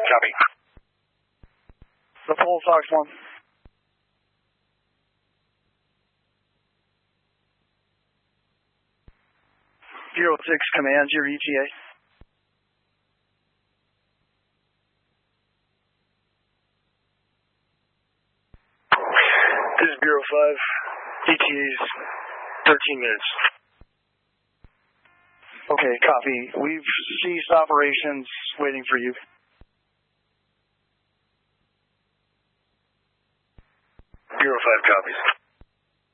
Copy. The Pole Fox 1. Bureau 6 commands your ETA. This is Bureau 5. ETA's 13 minutes. Okay, copy. We've ceased operations, waiting for you. Bureau 5 copies.